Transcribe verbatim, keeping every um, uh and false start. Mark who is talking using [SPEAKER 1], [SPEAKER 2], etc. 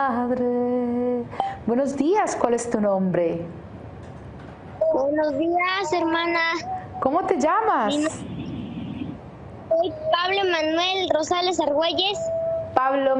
[SPEAKER 1] Padre. Buenos días, ¿cuál es tu nombre?
[SPEAKER 2] Buenos días, hermana.
[SPEAKER 1] ¿Cómo te llamas?
[SPEAKER 2] Mi no- Soy Pablo Manuel Rosales Argüelles.
[SPEAKER 1] Pablo